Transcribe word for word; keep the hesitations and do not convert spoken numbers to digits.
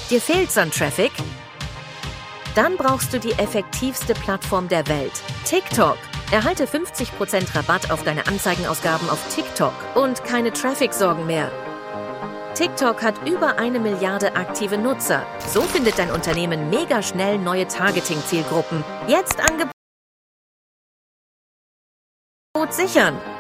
Dir fehlt's an Traffic? Dann brauchst du die effektivste Plattform der Welt, TikTok. Erhalte fünfzig Prozent Rabatt auf deine Anzeigenausgaben auf TikTok und keine Traffic-Sorgen mehr. TikTok hat über eine Milliarde aktive Nutzer. So findet dein Unternehmen mega schnell neue Targeting-Zielgruppen. Jetzt Angebot sichern.